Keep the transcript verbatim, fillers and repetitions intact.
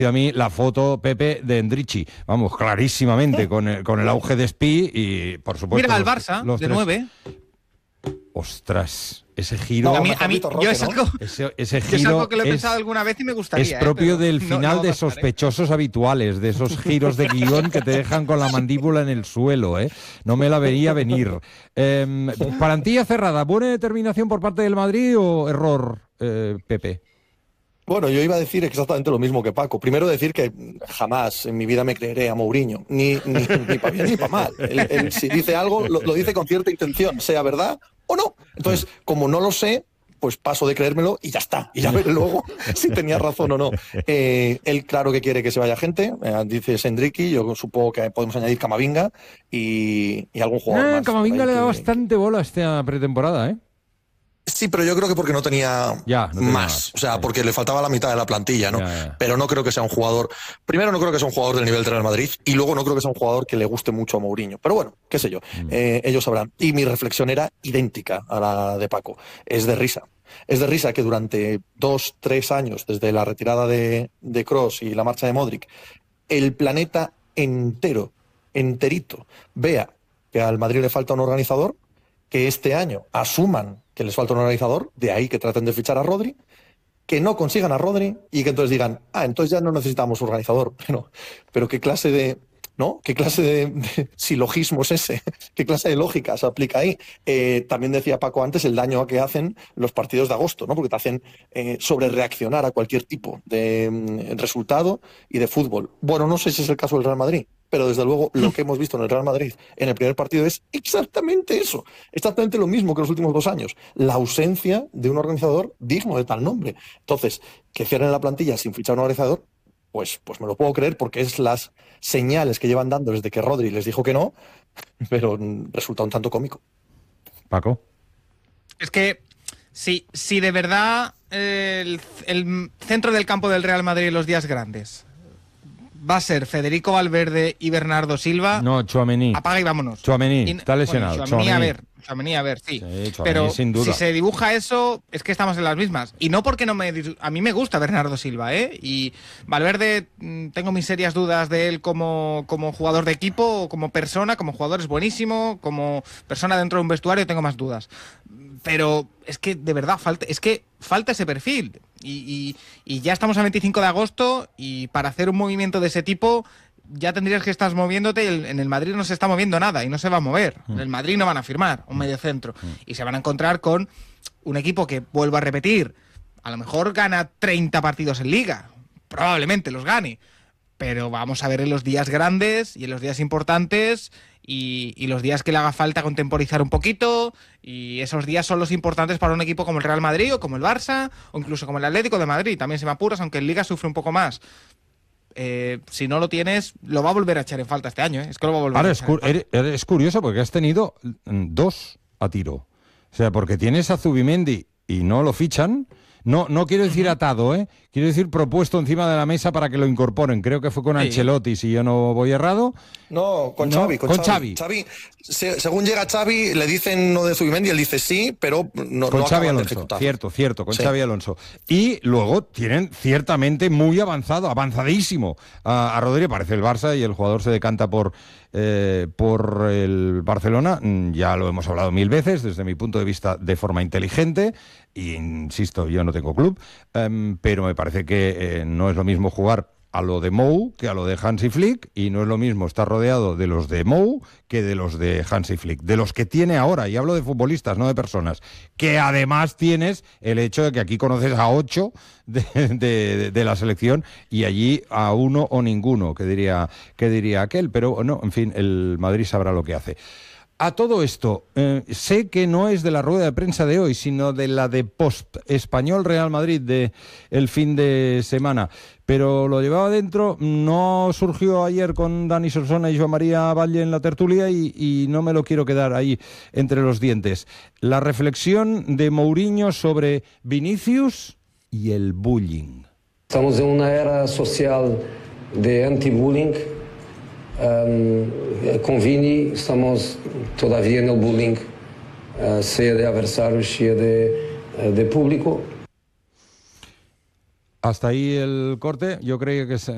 a mí la foto, Pepe, de Endrichi, vamos, clarísimamente, con el, con el auge de Spi y, por supuesto... Mira, al los, Barça, los de tres. nueve. Ostras, ese giro... No, a mí, a mí Roque, yo es ¿no? algo, Ese, ese yo es giro algo que lo he es, pensado alguna vez y me gustaría. es propio eh, pero del no- final no va a de pasar, ¿eh? Sospechosos Habituales, de esos giros de guión que te dejan con la mandíbula en el suelo, ¿eh? No me la vería venir. Eh, plantilla cerrada, ¿buena determinación por parte del Madrid o error, eh, Pepe? Bueno, yo iba a decir exactamente lo mismo que Paco. Primero decir que jamás en mi vida me creeré a Mourinho, ni, ni, ni para bien ni para mal. Él, él, si dice algo, lo, lo dice con cierta intención, sea verdad o no. Entonces, como no lo sé, pues paso de creérmelo y ya está. Y ya veré luego si tenía razón o no. Eh, él claro que quiere que se vaya gente, eh, dice Sendriki, yo supongo que podemos añadir Camavinga y, y algún jugador Eh, más. Camavinga le da que, bastante bola a esta pretemporada, ¿eh? Sí, pero yo creo que porque no tenía, ya, no tenía más. más. O sea, Sí. porque le faltaba la mitad de la plantilla, ¿no? Ya, ya. Pero no creo que sea un jugador... Primero, no creo que sea un jugador del nivel de Real Madrid y luego no creo que sea un jugador que le guste mucho a Mourinho. Pero bueno, qué sé yo, mm. eh, ellos sabrán. Y mi reflexión era idéntica a la de Paco. Es de risa. Es de risa que durante dos, tres años, desde la retirada de, de Kroos y la marcha de Modric, el planeta entero, enterito, vea que al Madrid le falta un organizador, que este año asuman que les falta un organizador, de ahí que traten de fichar a Rodri, que no consigan a Rodri y que entonces digan, ah, entonces ya no necesitamos organizador. Pero, pero qué clase de, ¿no? ¿Qué clase de, de silogismo es ese? ¿Qué clase de lógica se aplica ahí? Eh, también decía Paco antes el daño que hacen los partidos de agosto, ¿no? Porque te hacen eh, sobrereaccionar a cualquier tipo de mm, resultado y de fútbol. Bueno, no sé si es el caso del Real Madrid, pero desde luego lo que hemos visto en el Real Madrid en el primer partido es exactamente eso, exactamente lo mismo que los últimos dos años, la ausencia de un organizador digno de tal nombre. Entonces, que cierren la plantilla sin fichar un organizador, pues, pues me lo puedo creer porque es las señales que llevan dando desde que Rodri les dijo que no, pero resulta un tanto cómico. Paco. Es que si, si de verdad eh, el, el centro del campo del Real Madrid en los días grandes va a ser Federico Valverde y Bernardo Silva. No, Tchouaméni. Apaga y vámonos. Tchouaméni, y, está lesionado. Bueno, Tchouaméni, a ver, Tchouaméni, a ver, sí. sí pero sin duda. si se dibuja eso, es que estamos en las mismas. Y no porque no me... A mí me gusta Bernardo Silva, ¿eh? Y Valverde, tengo mis serias dudas de él como, como jugador de equipo, como persona, como jugador es buenísimo, como persona dentro de un vestuario tengo más dudas. Pero es que de verdad falta, es que falta ese perfil. Y, y, y ya estamos a veinticinco de agosto y para hacer un movimiento de ese tipo ya tendrías que estar moviéndote y el, en el Madrid no se está moviendo nada y no se va a mover. Mm. En el Madrid no van a firmar un mediocentro mm. y se van a encontrar con un equipo que, vuelvo a repetir, a lo mejor gana treinta partidos en Liga, probablemente los gane, pero vamos a ver en los días grandes y en los días importantes y, y los días que le haga falta contemporizar un poquito, y esos días son los importantes para un equipo como el Real Madrid o como el Barça o incluso como el Atlético de Madrid. También se me apuras, aunque en Liga sufre un poco más. Eh, si no lo tienes, lo va a volver a echar en falta este año, ¿eh? Es que lo va a volver Ahora a es, echar cu- en falta. es curioso porque has tenido dos a tiro. O sea, porque tienes a Zubimendi y no lo fichan. No, no quiero decir atado, ¿eh? Quiero decir propuesto encima de la mesa para que lo incorporen. Creo que fue con Sí. Ancelotti, si yo no voy errado. No, con No, Xavi. Con, con Xavi. Xavi. Xavi, se- según llega Xavi, le dicen no de Zubimendi, él dice sí, pero no, Con no Xavi acaban de Alonso, ejecutar. cierto, cierto, con Sí. Xavi Alonso. Y luego tienen ciertamente muy avanzado, avanzadísimo a, a Rodri. Parece el Barça y el jugador se decanta por, eh, por el Barcelona. Mm, Ya lo hemos hablado mil veces, desde mi punto de vista, de forma inteligente. Y insisto, yo no tengo club, um, pero me parece que eh, no es lo mismo jugar a lo de Mou que a lo de Hansi Flick, y no es lo mismo estar rodeado de los de Mou que de los de Hansi Flick, de los que tiene ahora, y hablo de futbolistas, no de personas, que además tienes el hecho de que aquí conoces a ocho de, de, de la selección y allí a uno o ninguno, que diría, que diría aquel, pero no, en fin, el Madrid sabrá lo que hace. A todo esto, eh, sé que no es de la rueda de prensa de hoy, sino de la de post-Español Real Madrid de el fin de semana, pero lo llevaba dentro, no surgió ayer con Dani Solsona y Joan María Valle en la tertulia y, y no me lo quiero quedar ahí entre los dientes. La reflexión de Mourinho sobre Vinicius y el bullying. Estamos en una era social de anti-bullying. Um, con Vini estamos todavía en el bullying, uh, sea de adversarios, sea de, uh, de público. Hasta ahí el corte. Yo creo que se...